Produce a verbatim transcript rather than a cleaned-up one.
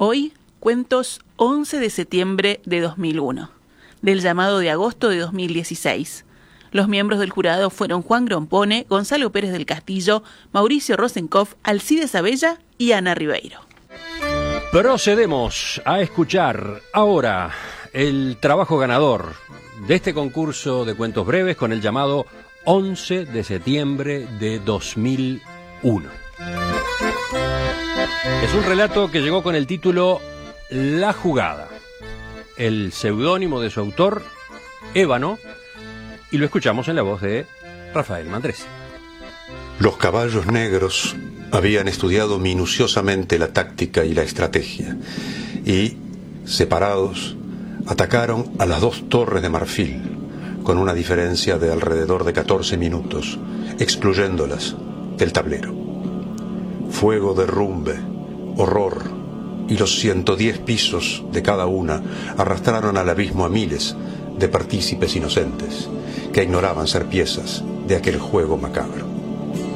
Hoy, cuentos once de septiembre de dos mil uno, del llamado de agosto de dos mil dieciséis. Los miembros del jurado fueron Juan Grompone, Gonzalo Pérez del Castillo, Mauricio Rosenkopf, Alcides Abella y Ana Ribeiro. Procedemos a escuchar ahora el trabajo ganador de este concurso de cuentos breves con el llamado once de septiembre de dos mil uno. Es un relato que llegó con el título La Jugada. El seudónimo de su autor, Ébano, y lo escuchamos en la voz de Rafael Mandresi. Los caballos negros habían estudiado minuciosamente la táctica y la estrategia y, separados, atacaron a las dos torres de marfil con una diferencia de alrededor de catorce minutos, excluyéndolas del tablero. Fuego, derrumbe, horror y los ciento diez pisos de cada una arrastraron al abismo a miles de partícipes inocentes que ignoraban ser piezas de aquel juego macabro.